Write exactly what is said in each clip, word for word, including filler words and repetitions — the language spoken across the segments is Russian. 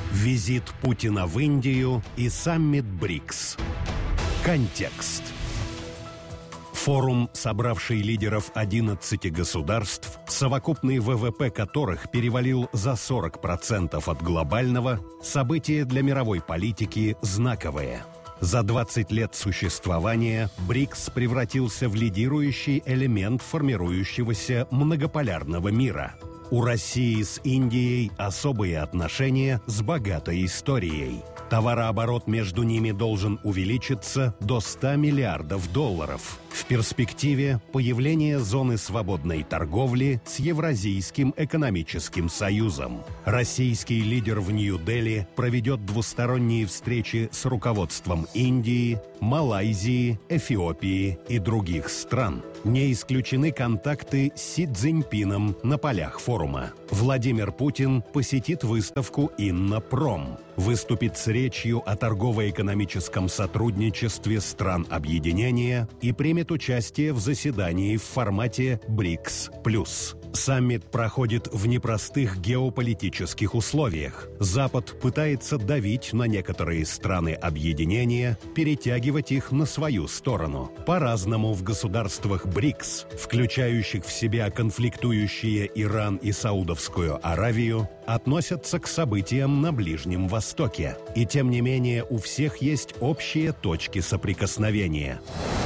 Визит Путина в Индию и саммит БРИКС. Контекст. Форум, собравший лидеров одиннадцати государств, совокупный вэ вэ пэ которых перевалил за сорок процентов от глобального, событие для мировой политики знаковое. За двадцать лет существования БРИКС превратился в лидирующий элемент формирующегося многополярного мира. У России с Индией особые отношения с богатой историей. Товарооборот между ними должен увеличиться до ста миллиардов долларов. В перспективе появление зоны свободной торговли с Евразийским экономическим союзом. Российский лидер в Нью-Дели проведет двусторонние встречи с руководством Индии, Малайзии, Эфиопии и других стран. Не исключены контакты с Си Цзиньпином на полях форума. Владимир Путин посетит выставку «Иннопром», выступит с речью о торгово-экономическом сотрудничестве стран объединения и примет участие в заседании в формате БРИКС плюс. Саммит проходит в непростых геополитических условиях. Запад пытается давить на некоторые страны объединения, перетягивать их на свою сторону. По-разному в государствах БРИКС, включающих в себя конфликтующие Иран и Саудовскую Аравию, относятся к событиям на Ближнем Востоке. И тем не менее у всех есть общие точки соприкосновения.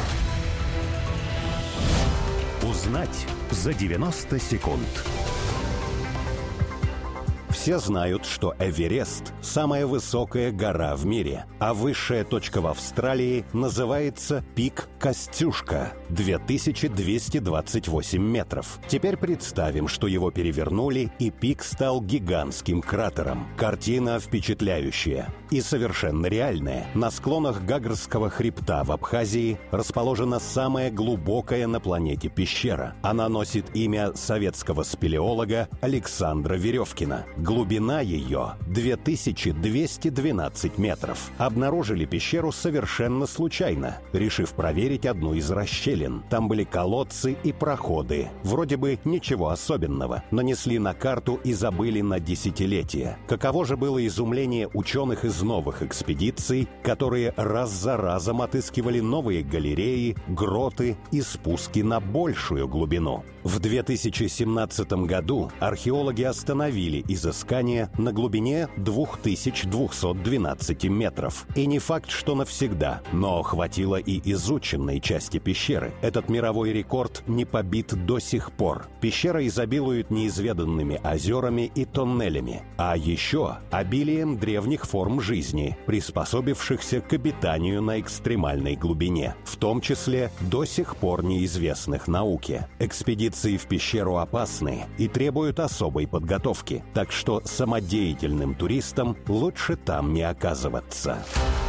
Узнать за девяносто секунд. Все знают, что Эверест – самая высокая гора в мире, а высшая точка в Австралии называется Пик Костюшка – две тысячи двести двадцать восемь метров. Теперь представим, что его перевернули, и пик стал гигантским кратером. Картина впечатляющая и совершенно реальная. На склонах Гагарского хребта в Абхазии расположена самая глубокая на планете пещера. Она носит имя советского спелеолога Александра Веревкина. Глубина ее – две тысячи двести двенадцать метров. Обнаружили пещеру совершенно случайно, решив проверить одну из расщелин. Там были колодцы и проходы. Вроде бы ничего особенного. Нанесли на карту и забыли на десятилетия. Каково же было изумление ученых из новых экспедиций, которые раз за разом отыскивали новые галереи, гроты и спуски на большую глубину. В две тысячи семнадцатом году археологи остановили изыскание на глубине две тысячи двести двенадцать метров. И не факт, что навсегда, но хватило и изученной части пещеры. Этот мировой рекорд не побит до сих пор. Пещера изобилует неизведанными озерами и тоннелями, а еще обилием древних форм жизни, приспособившихся к обитанию на экстремальной глубине, в том числе до сих пор неизвестных науке. Экспедиции в пещеру опасны и требуют особой подготовки, так что самодеятельным туристам лучше там не оказываться.